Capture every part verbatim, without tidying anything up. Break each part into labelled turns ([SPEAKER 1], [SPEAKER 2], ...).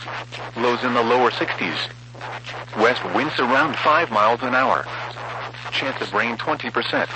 [SPEAKER 1] Lows in the lower sixties. West winds around five miles an hour. Chance of rain twenty percent.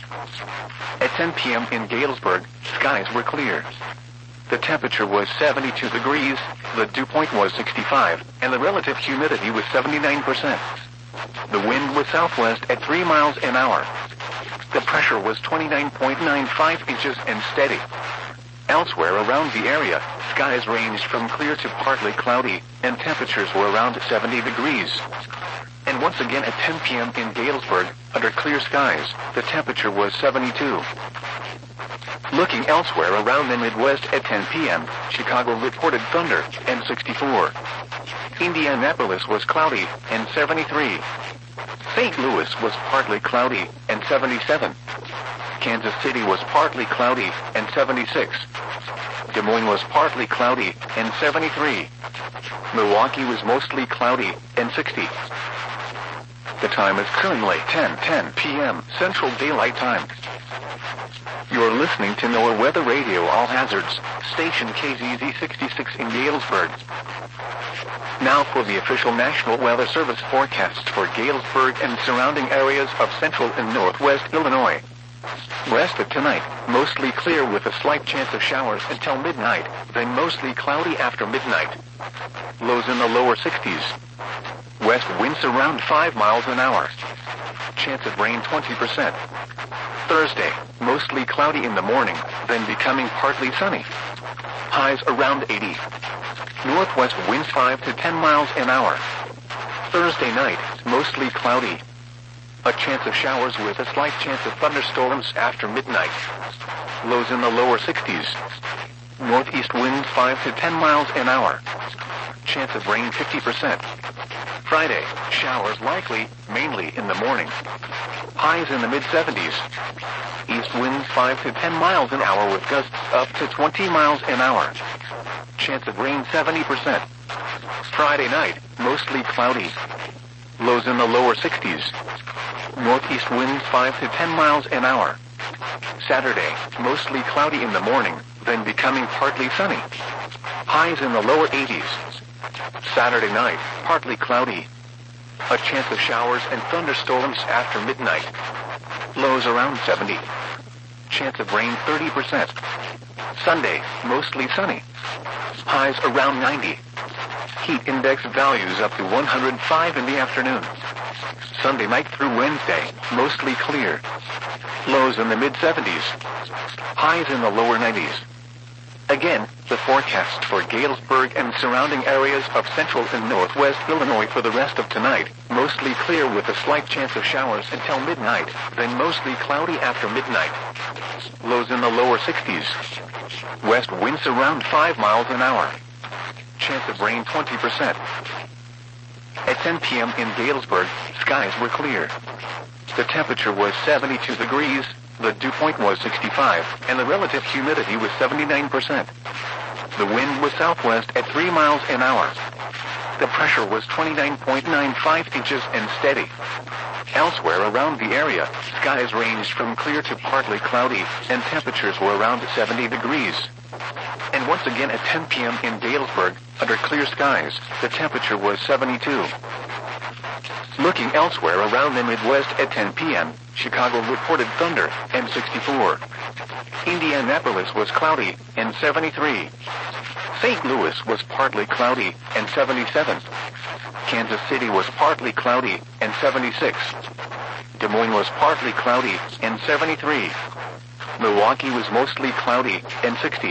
[SPEAKER 1] At ten p.m. in Galesburg, skies were clear. The temperature was seventy-two degrees, the dew point was sixty-five, and the relative humidity was seventy-nine percent. The wind was southwest at three miles an hour. The pressure was twenty-nine point nine five inches and steady. Elsewhere around the area, skies ranged from clear to partly cloudy, and temperatures were around seventy degrees. And once again at ten p.m. in Galesburg, under clear skies, the temperature was seventy-two. Looking elsewhere around the Midwest at ten p.m., Chicago reported thunder, and sixty-four. Indianapolis was cloudy, and seventy-three. Saint Louis was partly cloudy, and seventy-seven. Kansas City was partly cloudy, and seventy-six. Des Moines was partly cloudy, and seventy-three. Milwaukee was mostly cloudy, and sixty. The time is currently ten ten p.m. Central Daylight Time. You're listening to NOAA Weather Radio All Hazards, station K Z Z sixty-six in Galesburg. Now for the official National Weather Service forecast for Galesburg and surrounding areas of central and northwest Illinois. West of tonight, mostly clear with a slight chance of showers until midnight, then mostly cloudy after midnight. Lows in the lower sixties. West winds around five miles an hour. Chance of rain twenty percent. Thursday, mostly cloudy in the morning, then becoming partly sunny. Highs around eighty. Northwest winds five to ten miles an hour. Thursday night, mostly cloudy. A chance of showers with a slight chance of thunderstorms after midnight. Lows in the lower sixties. Northeast winds five to ten miles an hour. Chance of rain fifty percent. Friday, showers likely, mainly in the morning. Highs in the mid-seventies. East winds five to ten miles an hour with gusts up to twenty miles an hour. Chance of rain seventy percent. Friday night, mostly cloudy. Lows in the lower sixties. Northeast winds five to ten miles an hour. Saturday, mostly cloudy in the morning, then becoming partly sunny. Highs in the lower eighties. Saturday night, partly cloudy. A chance of showers and thunderstorms after midnight. Lows around seventy. Chance of rain thirty percent. Sunday, mostly sunny. Highs around ninety. Heat index values up to one hundred five in the afternoon. Sunday night through Wednesday, mostly clear. Lows in the mid-seventies. Highs in the lower nineties. Again, the forecast for Galesburg and surrounding areas of central and northwest Illinois for the rest of tonight, mostly clear with a slight chance of showers until midnight, then mostly cloudy after midnight. Lows in the lower sixties. West winds around five miles an hour. Chance of rain twenty percent. At ten p.m. in Galesburg, skies were clear. The temperature was seventy-two degrees, the dew point was sixty-five, and the relative humidity was seventy-nine percent. The wind was southwest at three miles an hour. The pressure was twenty-nine point nine five inches and steady. Elsewhere around the area, skies ranged from clear to partly cloudy, and temperatures were around seventy degrees. And once again at ten p.m. in Galesburg, under clear skies, the temperature was seventy-two. Looking elsewhere around the Midwest at ten p.m., Chicago reported thunder, and sixty-four. Indianapolis was cloudy, and seventy-three. Saint Louis was partly cloudy, and seventy-seven. Kansas City was partly cloudy, and seventy-six. Des Moines was partly cloudy, and seventy-three. Milwaukee was mostly cloudy, and sixty.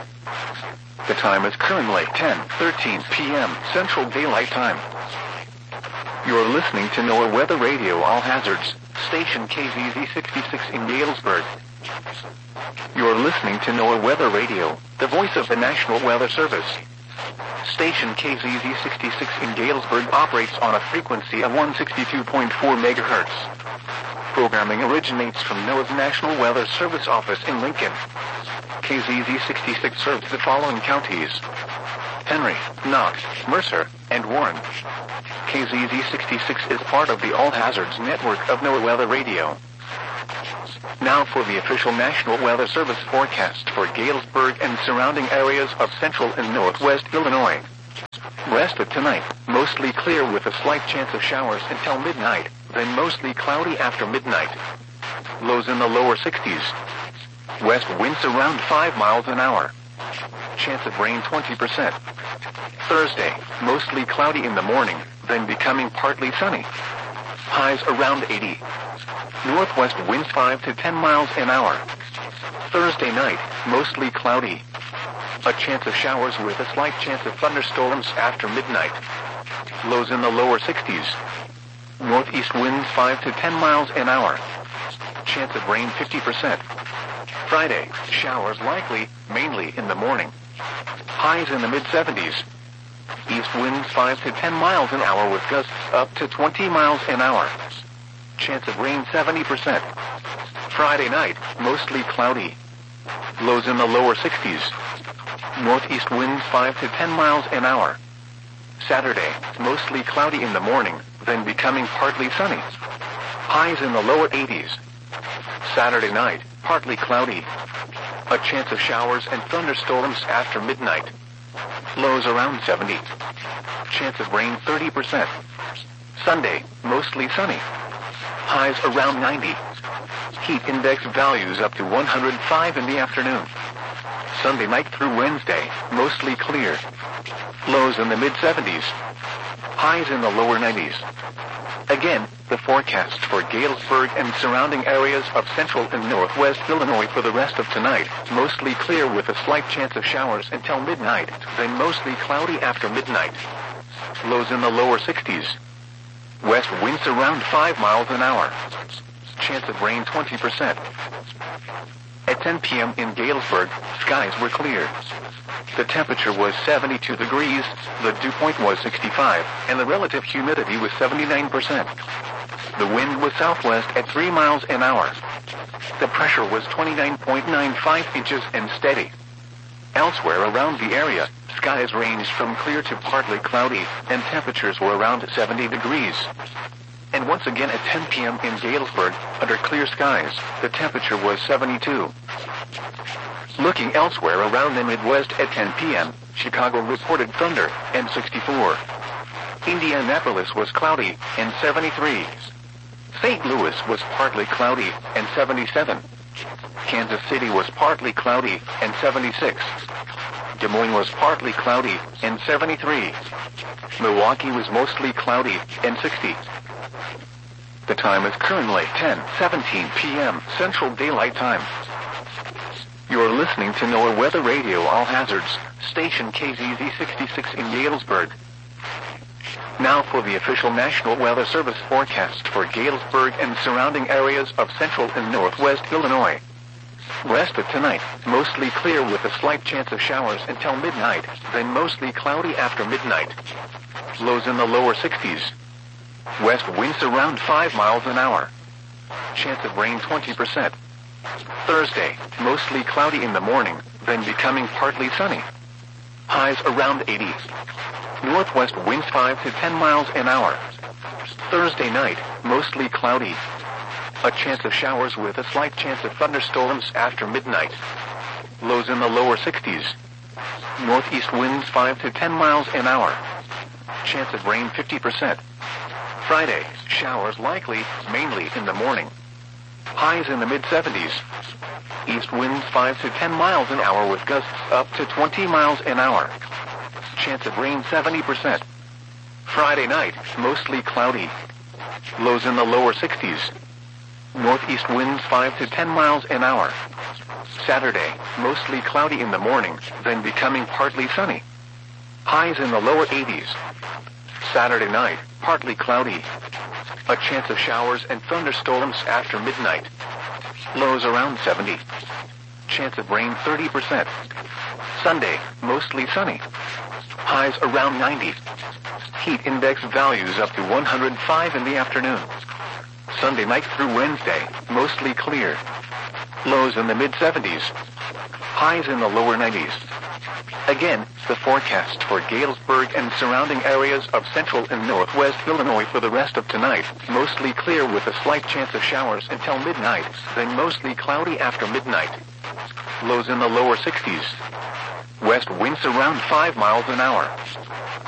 [SPEAKER 1] The time is currently ten thirteen p.m. Central Daylight Time. You're listening to NOAA Weather Radio All Hazards, station K Z Z sixty-six in Galesburg. You're listening to NOAA Weather Radio, the voice of the National Weather Service. Station K Z Z sixty-six in Galesburg operates on a frequency of one sixty-two point four megahertz. Programming originates from NOAA's National Weather Service office in Lincoln. K Z Z sixty-six serves the following counties: Henry, Knox, Mercer, and Warren. K Z Z sixty-six is part of the All Hazards network of NOAA Weather Radio. Now for the official National Weather Service forecast for Galesburg and surrounding areas of central and northwest Illinois. West of tonight, mostly clear with a slight chance of showers until midnight, then mostly cloudy after midnight. Lows in the lower sixties. West winds around five miles an hour. Chance of rain twenty percent. Thursday, mostly cloudy in the morning, then becoming partly sunny. Highs around eighty. Northwest winds five to ten miles an hour. Thursday night, mostly cloudy. A chance of showers with a slight chance of thunderstorms after midnight. Lows in the lower sixties. Northeast winds five to ten miles an hour. Chance of rain fifty percent. Friday, showers likely, mainly in the morning. Highs in the mid-seventies. East winds five to ten miles an hour with gusts up to twenty miles an hour. Chance of rain seventy percent. Friday night, mostly cloudy. Lows in the lower sixties. Northeast winds five to ten miles an hour. Saturday, mostly cloudy in the morning, then becoming partly sunny. Highs in the lower eighties. Saturday night, partly cloudy. A chance of showers and thunderstorms after midnight. Lows around seventy. Chance of rain thirty percent. Sunday, mostly sunny. Highs around ninety. Heat index values up to one hundred five in the afternoon. Sunday night through Wednesday, mostly clear. Lows in the mid-seventies. Highs in the lower nineties. Again, the forecast for Galesburg and surrounding areas of central and northwest Illinois for the rest of tonight, mostly clear with a slight chance of showers until midnight, then mostly cloudy after midnight. Lows in the lower sixties. West winds around five miles an hour. Chance of rain twenty percent. At ten p.m. in Galesburg, skies were clear. The temperature was seventy-two degrees, the dew point was sixty-five, and the relative humidity was seventy-nine percent. The wind was southwest at three miles an hour. The pressure was twenty-nine point nine five inches and steady. Elsewhere around the area, skies ranged from clear to partly cloudy, and temperatures were around seventy degrees. And once again at ten p.m. in Galesburg, under clear skies, the temperature was seventy-two. Looking elsewhere around the Midwest at ten p.m., Chicago reported thunder, and sixty-four. Indianapolis was cloudy, and seventy-three. Saint Louis was partly cloudy, and seventy-seven. Kansas City was partly cloudy, and seventy-six. Des Moines was partly cloudy, and seventy-three. Milwaukee was mostly cloudy, and sixty. The time is currently ten seventeen p.m. Central Daylight Time. You're listening to NOAA Weather Radio All Hazards, station K Z Z sixty-six in Galesburg. Now for the official National Weather Service forecast for Galesburg and surrounding areas of central and northwest Illinois. Rest of tonight, mostly clear with a slight chance of showers until midnight, then mostly cloudy after midnight. Lows in the lower sixties. West winds around five miles an hour. Chance of rain twenty percent. Thursday, mostly cloudy in the morning, then becoming partly sunny. Highs around eighty. Northwest winds five to ten miles an hour. Thursday night, mostly cloudy. A chance of showers with a slight chance of thunderstorms after midnight. Lows in the lower sixties. Northeast winds five to ten miles an hour. Chance of rain fifty percent. Friday, showers likely, mainly in the morning. Highs in the mid-seventies. East winds five to ten miles an hour with gusts up to twenty miles an hour. Chance of rain seventy percent. Friday night, mostly cloudy. Lows in the lower sixties. Northeast winds five to ten miles an hour. Saturday, mostly cloudy in the morning, then becoming partly sunny. Highs in the lower eighties. Saturday night, partly cloudy. A chance of showers and thunderstorms after midnight. Lows around seventy. Chance of rain thirty percent. Sunday, mostly sunny. Highs around ninety. Heat index values up to one hundred five in the afternoon. Sunday night through Wednesday, mostly clear. Lows in the mid-seventies. Highs in the lower nineties. Again, the forecast for Galesburg and surrounding areas of central and northwest Illinois for the rest of tonight, mostly clear with a slight chance of showers until midnight, then mostly cloudy after midnight. Lows in the lower sixties. West winds around five miles an hour.